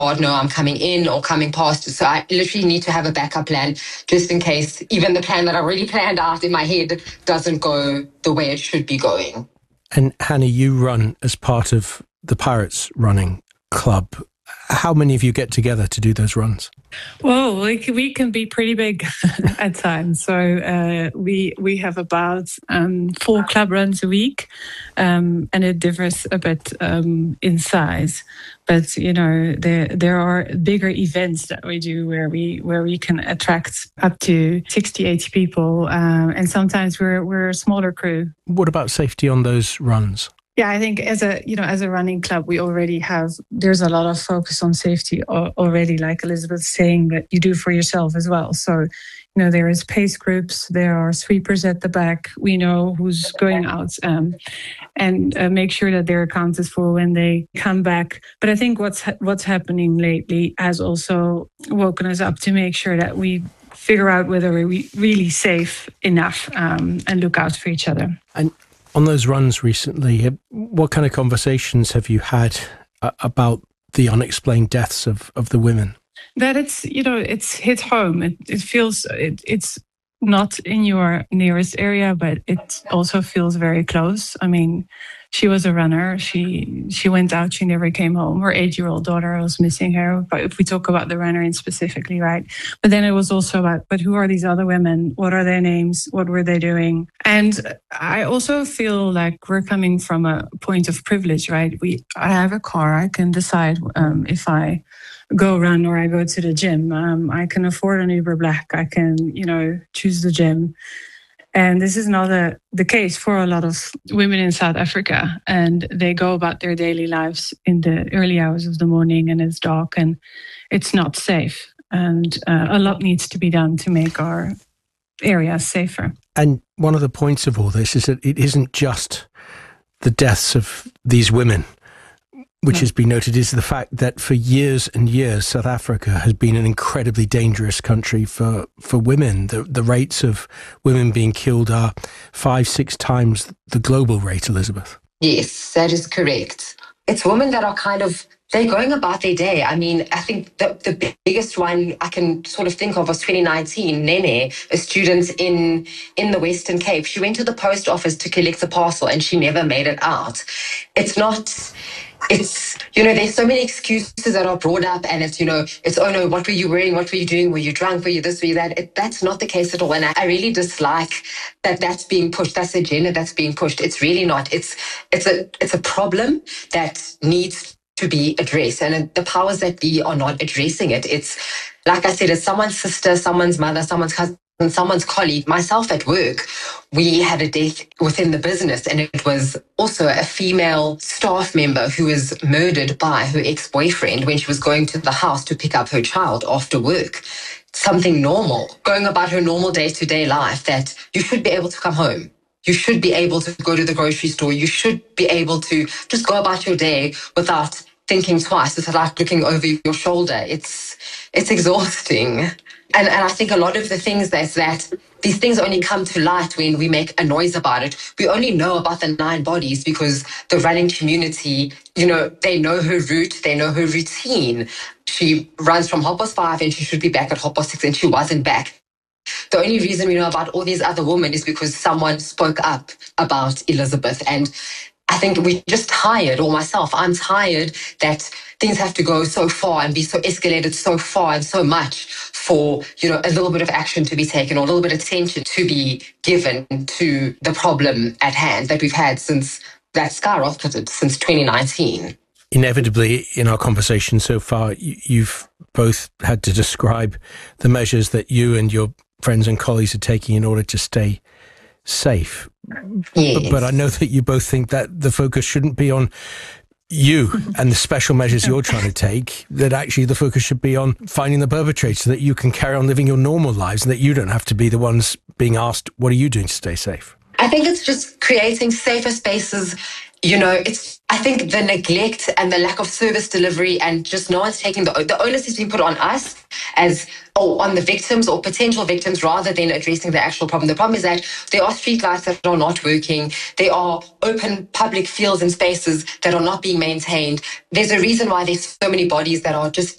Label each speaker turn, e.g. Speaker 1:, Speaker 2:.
Speaker 1: know I'm coming in or coming past. So I literally need to have a backup plan just in case even the plan that I already planned out in my head doesn't go the way it should be going.
Speaker 2: And Hannah, you run as part of the Pirates Running Club. How many of you get together to do those runs?
Speaker 3: Well, we can be pretty big at times. So we have about 4 club runs a week, and it differs a bit in size. But there are bigger events that we do where we can attract up to 60, 80 people, and sometimes we're a smaller crew.
Speaker 2: What about safety on those runs?
Speaker 3: Yeah, I think as a running club, there's a lot of focus on safety already, like Elizabeth's saying, that you do for yourself as well. So, there is pace groups, there are sweepers at the back. We know who's going out and make sure that they're accounted for when they come back. But I think what's happening lately has also woken us up to make sure that we figure out whether we're really safe enough and look out for each other.
Speaker 2: And on those runs recently, what kind of conversations have you had about the unexplained deaths of the women?
Speaker 3: That it's hit home. It feels it's not in your nearest area, but it also feels very close. I mean, she was a runner. She went out. She never came home. Her 8-year-old daughter was missing her. But if we talk about the runner in specifically, right? But then it was also about, but who are these other women? What are their names? What were they doing? And I also feel like we're coming from a point of privilege, right? I have a car. I can decide if I go run or I go to the gym. I can afford an Uber Black. I can, choose the gym. And this is not the case for a lot of women in South Africa. And they go about their daily lives in the early hours of the morning and it's dark and it's not safe. And a lot needs to be done to make our areas safer.
Speaker 2: And one of the points of all this is that it isn't just the deaths of these women, which has been noted, is the fact that for years and years, South Africa has been an incredibly dangerous country for women. The rates of women being killed are 5-6 times the global rate, Elizabeth.
Speaker 1: Yes, that is correct. It's women that are they're going about their day. I mean, I think the biggest one I can sort of think of was 2019, Nene, a student in the Western Cape. She went to the post office to collect a parcel and she never made it out. There's so many excuses that are brought up and it's, oh no, what were you wearing? What were you doing? Were you drunk? Were you this? Were you that? That's not the case at all. And I really dislike that's being pushed. That's the agenda that's being pushed. It's really not. It's a problem that needs to be addressed. And the powers that be are not addressing it. It's, like I said, it's someone's sister, someone's mother, someone's cousin, someone's colleague. Myself at work, we had a death within the business and it was also a female staff member who was murdered by her ex-boyfriend when she was going to the house to pick up her child after work. Something normal, going about her normal day-to-day life, that you should be able to come home. You should be able to go to the grocery store. You should be able to just go about your day without thinking twice. It's like looking over your shoulder. It's exhausting. And I think a lot of the things that these things only come to light when we make a noise about it. We only know about the 9 bodies because the running community, they know her route, they know her routine. She runs from 5:30 and she should be back at 6:30 and she wasn't back. The only reason we know about all these other women is because someone spoke up about Elizabeth. And I think we're just tired, or myself, I'm tired that things have to go so far and be so escalated so far and so much for, a little bit of action to be taken or a little bit of attention to be given to the problem at hand that we've had since that skyrocketed since 2019.
Speaker 2: Inevitably, in our conversation so far, you've both had to describe the measures that you and your friends and colleagues are taking in order to stay safe.
Speaker 1: Yes.
Speaker 2: But I know that you both think that the focus shouldn't be on you and the special measures you're trying to take, that actually the focus should be on finding the perpetrator so that you can carry on living your normal lives and that you don't have to be the ones being asked, what are you doing to stay safe?
Speaker 1: I think it's just creating safer spaces I think the neglect and the lack of service delivery and just no one's taking the onus is being put on us on the victims or potential victims rather than addressing the actual problem. The problem is that there are street lights that are not working. There are open public fields and spaces that are not being maintained. There's a reason why there's so many bodies that are just